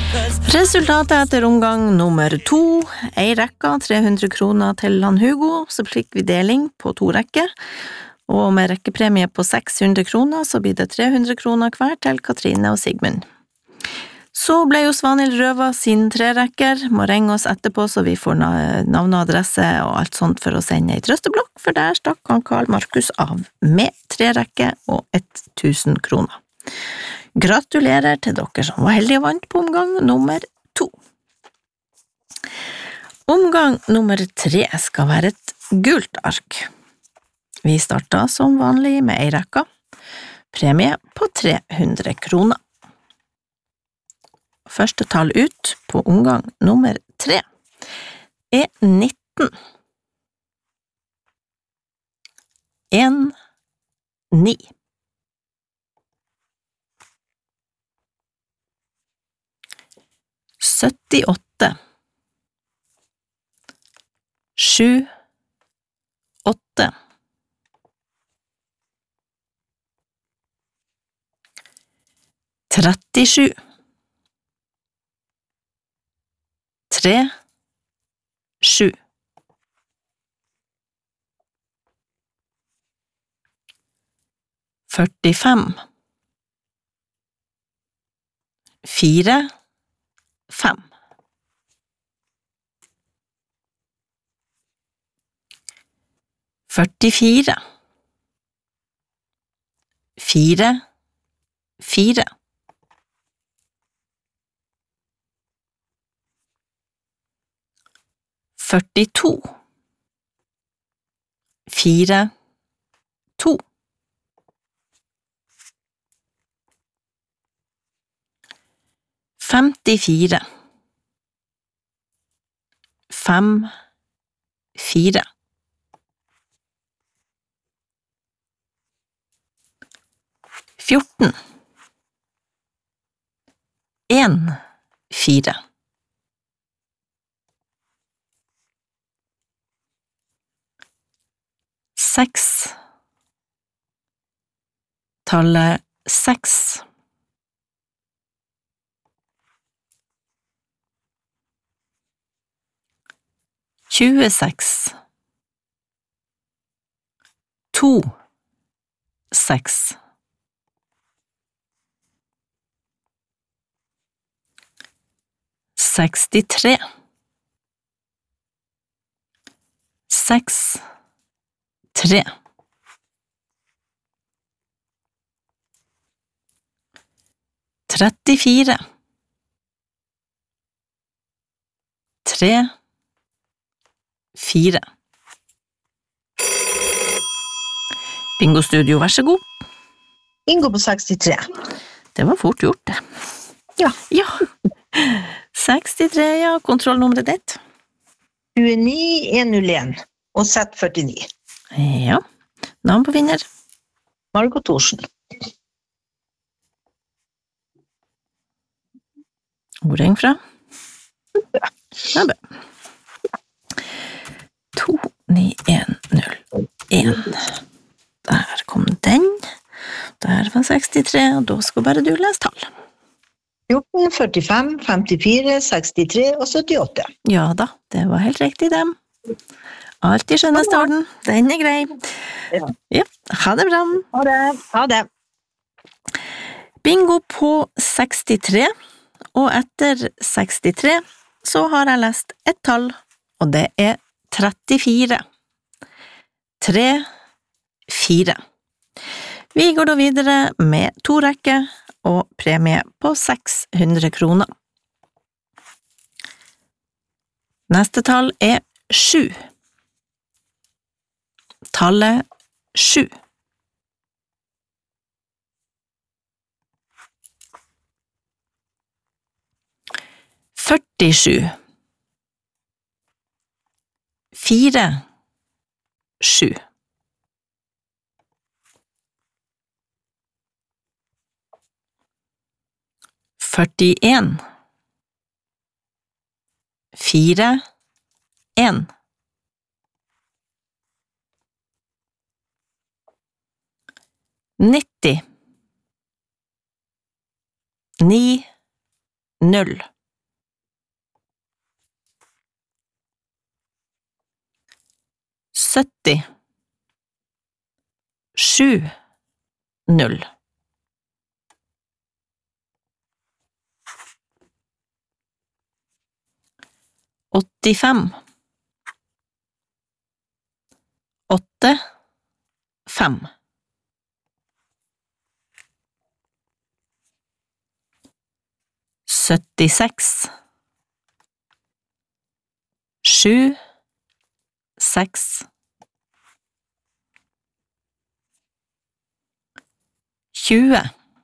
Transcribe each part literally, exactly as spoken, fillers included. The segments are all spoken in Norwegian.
Resultatet etter omgang nummer to, ei rekka, tre hundre kroner til han Hugo, så fikk vi deling på to rekker, og med rekkepremie på seks hundre kroner, så blir det tre hundre kroner hver til Katrine og Sigmund. Så ble jo Svanhild røva sine tre rekker, må ringe oss etterpå så vi får navn og adresse og alt sånt for å sende i trøsteblokk, for der stakk han Karl Markus av med tre rekker og tusen kroner. Gratulerer til dere som var heldige og vant på omgang nummer to. Omgang nummer tre skal være et gult ark. Vi startet som vanlig med ei rekka, premie på tre hundre kroner. Første tall ut på omgang nummer tre er nitten. En, ni. syttiåtte. Sju, åtte. trettisju. Tre, sju. Førtifem. Fire, fem. Førtifire. Fire, fire. Førtito. Fire, to. Femtifire. Fem, fire. Fjorten. En, fire. Seks. Tallet seks. Tjueseks. To, seks. Sekstitre. Seks, tre. Trettifire. Tre, fire. Bingo Studio, vær så god. Bingo på sekstitre. Det var fort gjort, det. Ja. Ja. sekstitre, ja. Kontrollnummeret ditt. tjueni en null en og Z førtini. Ja. Navn på vinner. Margot Thorsen. Ordring fra? Ja, bra. to, ni, en, null, en. Der kom den. Der var sekstitre, og da skal bare du lese tall. fjorten, førtifem, femtifire, sekstitre og syttiåtte. Ja da, det var helt riktig dem. Alt i skjønneste orden. Den er grei. Ja. Ja, ha det bra. Ha det. Ha det. Bingo på sekstitre, og etter sekstitre så har jeg lest et tall, og det er trettifire. Tre, fire. Vi går da videre med to rekker og premie på seks hundre kroner. Neste tall er sju. Tallet sju. Førtisju. Fire, sju. Førtien. Fire, en. Nitti. Ni, null. sytti, sju, null. åttifem, åtte, fem. syttiseks, sju, seks. tjue,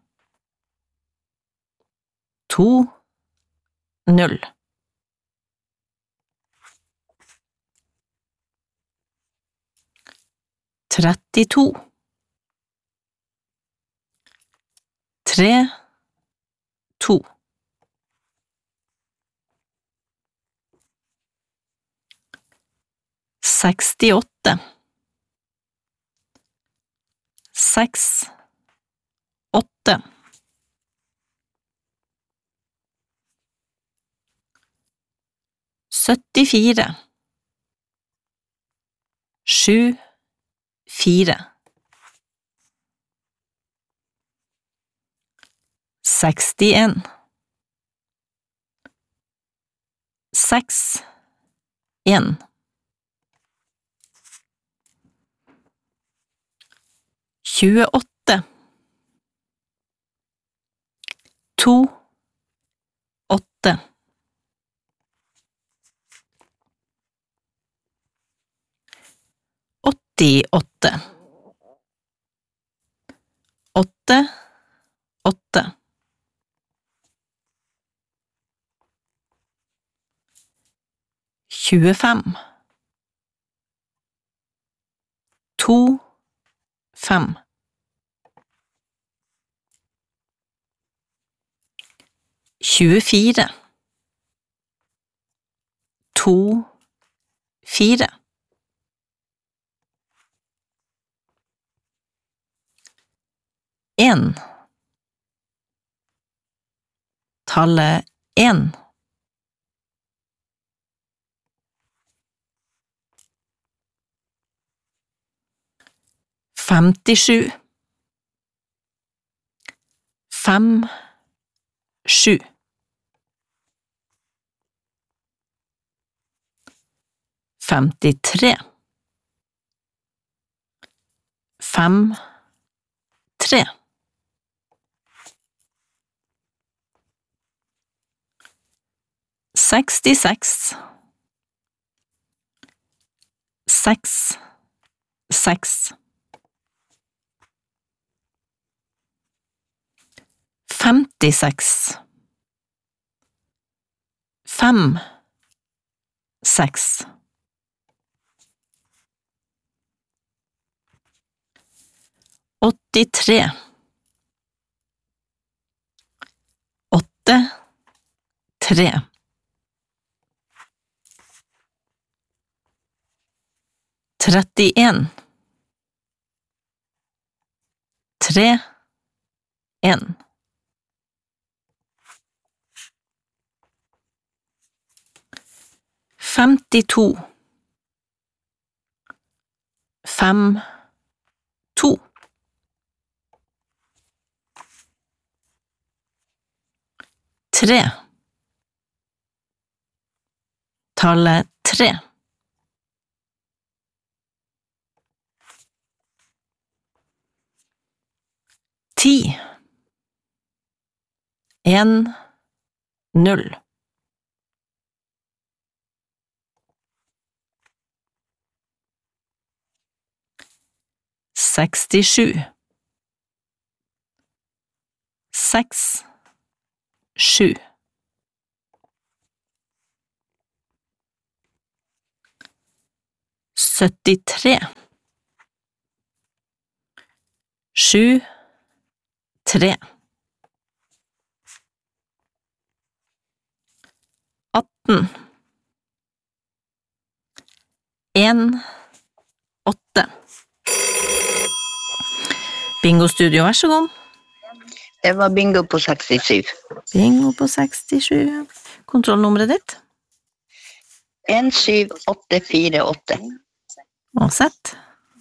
to, null. trettito, tre, to. sekstiåtte, seks, åtte. syttifire, sju, fire. sekstien, seks, en. tjueåtte, to, åtte. åttiåtte, åtte, åtte. tjuefem, to, fem. tjuefire, to, fire. En. Tallet en. femtisju, fem, sju. femtitre, fem, tre. sekstiseks, seks, seks. femtiseks, fem, seks. åttitre, åtte, tre. trettien, tre, en. femtito, fem, to. Tre. Tallet tre. Ti. En, null. sekstisju, seks, sju. syttitre, sju, tre. atten, en, åtte. Bingo Studio, vær så god. Det var bingo på sekstisju. Bingo på sekstisju. Kontrollnummeret ditt? en syv åtte fire åtte. Og sett.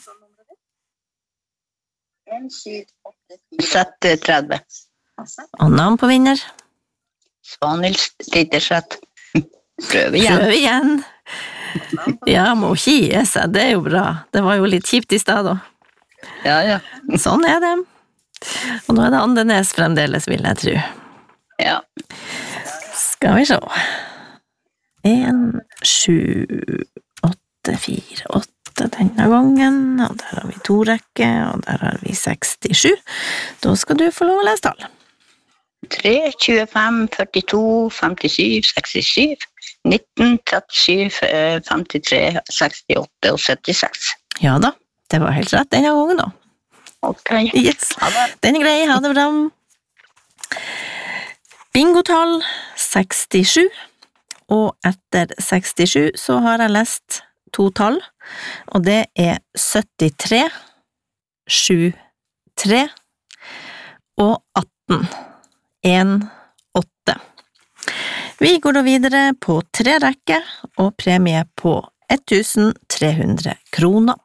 Sett tretti. Og navn på vinner. Svanhild Ritterseth. Prøv igjen. Prøv igjen. Ja, må ikke gi seg, det er jo bra. Det var jo litt kjipt i sted da. Ja, ja. Sånn er det. Og nå er det Andenes fremdeles, vil jeg tro. Ja. Skal vi se. En, sju, åtte, fire, åtte denne gangen, og der har vi to rekker, og der har vi sekstisju. Da skal du få lov å lese tall. tre, tjuefem, førtito, femtisju, sekstisju, nitten, trettisju, femtitre, sekstiåtte og syttiseks. Ja da, det var helt rett denne gangen da. Ok. Yes, den er grei, ha det bra. Bingotall sekstisju, og etter sekstisju så har jeg lest to tall, og det er syttitre, sju, tre og atten, en, åtte. Vi går da videre på tre rekker, og premie på ett tusen tre hundre kroner.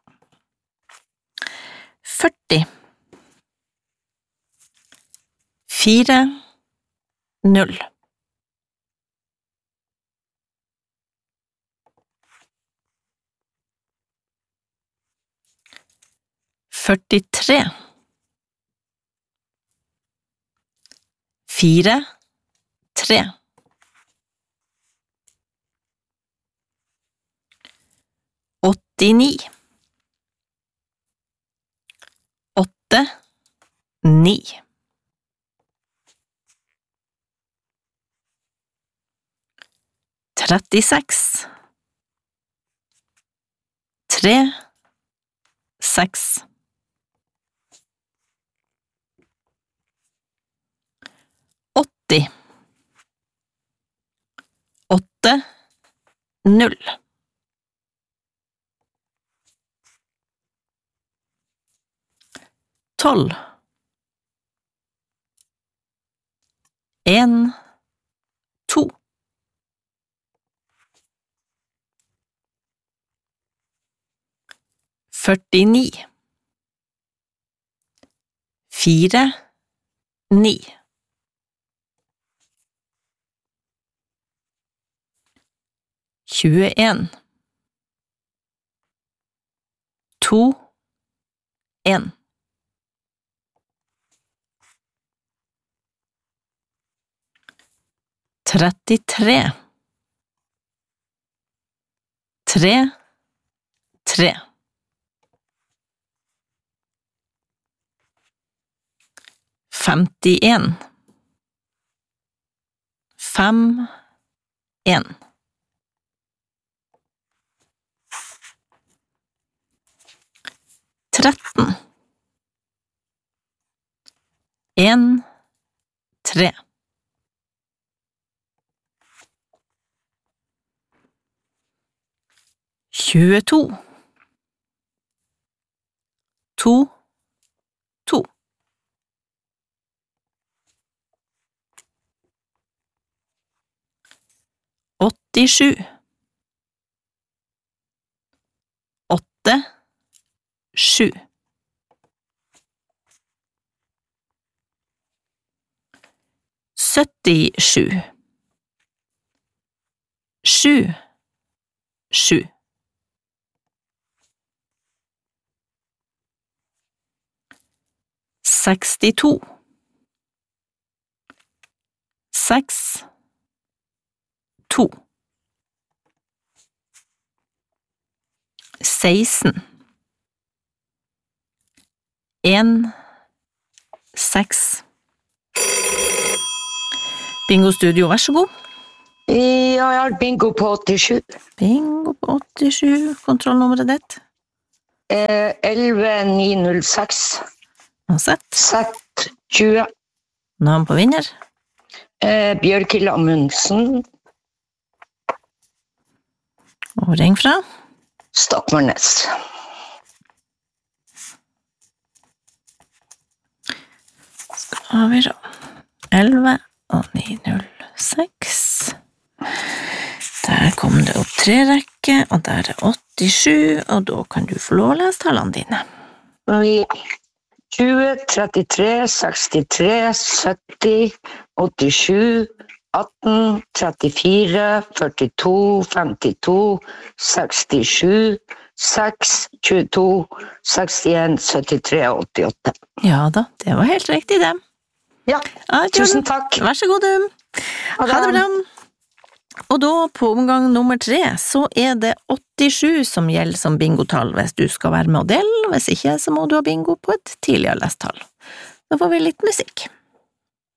førti, fire, null. førtitre, fire, tre. åttini, åtte, ni. trettiseks, tre, seks. åtti, åtte, null. tolv, en, to. førtini, fire, ni. tjueen, to, en. trettitre, tre, tre. femtien, fem, en. tretten, en, tre. tjueto, to, to. åttisju, åtte, sju. syttisju, sju, sju. sekstito, seks, to. seksten, en, seks. Bingo Studio, vær så god. Ja, jeg har bingo på åttisju. Bingo på åttisju, kontrollnummeret ditt. Eh, elleve ni null seks. Og sett. Sett tjue. Navn på vinner. Eh, Bjørkil Amundsen. Og ring fra. Stokmarnes. Skal vi se. elleve og ni null seks. Der kom kom det opp tre rekker, og der er åttisju, og da kan du få lov å lese tallene dine. tjue, trettitre, sekstitre, sytti, åttisju, atten, trettifire, førtito, femtito, sekstisju, seks, tjueto, sekstien, syttitre og åttiåtte. Ja da, det var helt riktig det. Ja, Ja, tusen takk. Vær så god, du. Ha det. Ha det bra. Og da, på omgang nummer tre, så er det åttisju som gjelder som bingotall hvis du skal være med og dele, hvis ikke så må du ha bingo på et tidligere lesttall. Da får vi litt musikk.